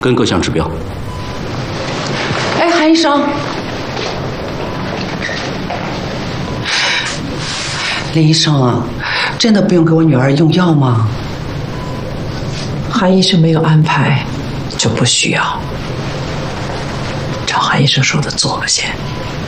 跟各项指标。 哎，韩医生，林医生，真的不用给我女儿用药吗？ 韩医生没有安排，就不需要。照韩医生说的做了先。